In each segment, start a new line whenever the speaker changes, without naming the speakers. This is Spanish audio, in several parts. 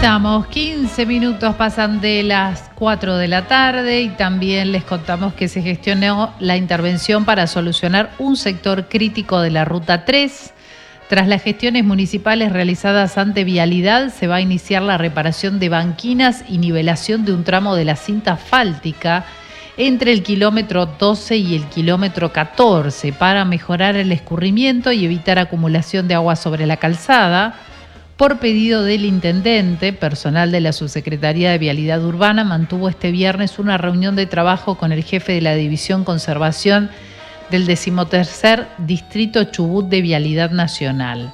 Estamos, 15 minutos pasan de las 4 de la tarde y también les contamos que se gestionó la intervención para solucionar un sector crítico de la Ruta 3. Tras las gestiones municipales realizadas ante Vialidad, se va a iniciar la reparación de banquinas y nivelación de un tramo de la cinta asfáltica entre el kilómetro 12 y el kilómetro 14 para mejorar el escurrimiento y evitar acumulación de agua sobre la calzada. Por pedido del intendente, personal de la Subsecretaría de Vialidad Urbana mantuvo este viernes una reunión de trabajo con el jefe de la División Conservación del 13º Distrito Chubut de Vialidad Nacional.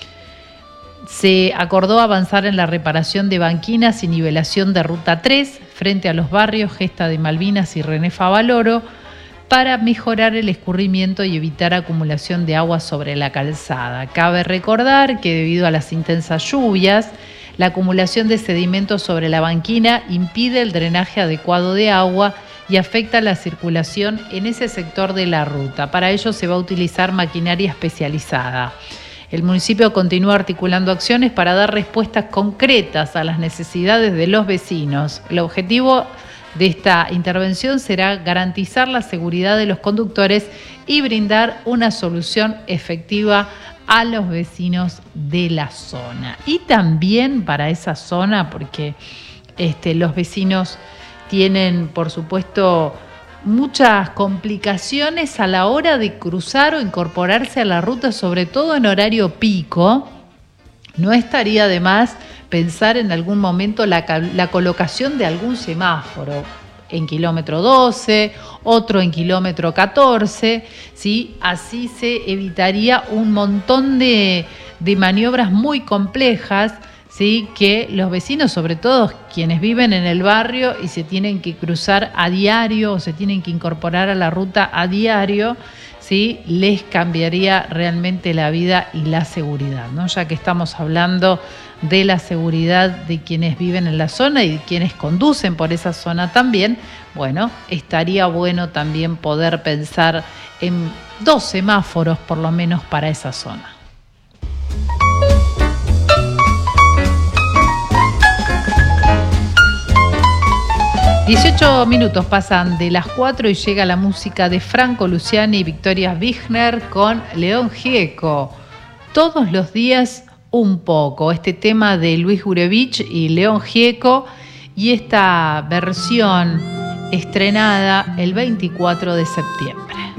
Se acordó avanzar en la reparación de banquinas y nivelación de Ruta 3 frente a los barrios Gesta de Malvinas y René Favaloro para mejorar el escurrimiento y evitar acumulación de agua sobre la calzada. Cabe recordar que debido a las intensas lluvias, la acumulación de sedimentos sobre la banquina impide el drenaje adecuado de agua y afecta la circulación en ese sector de la ruta. Para ello se va a utilizar maquinaria especializada. El municipio continúa articulando acciones para dar respuestas concretas a las necesidades de los vecinos. El objetivo de esta intervención será garantizar la seguridad de los conductores y brindar una solución efectiva a los vecinos de la zona. Y también para esa zona, porque los vecinos tienen, por supuesto, muchas complicaciones a la hora de cruzar o incorporarse a la ruta, sobre todo en horario pico. No estaría de más pensar en algún momento la colocación de algún semáforo en kilómetro 12, otro en kilómetro 14, ¿sí? Así se evitaría un montón de maniobras muy complejas, ¿sí? Que los vecinos, sobre todo quienes viven en el barrio y se tienen que cruzar a diario o se tienen que incorporar a la ruta a diario, ¿sí? Les cambiaría realmente la vida y la seguridad, ¿no? Ya que estamos hablando de la seguridad de quienes viven en la zona y de quienes conducen por esa zona también, bueno, estaría bueno también poder pensar en 2 semáforos por lo menos para esa zona. ...18 minutos pasan de las 4 y llega la música de Franco Luciani y Victoria Wigner con León Gieco. Todos los días un poco. Este tema de Luis Gurevich y León Gieco y esta versión estrenada el 24 de septiembre.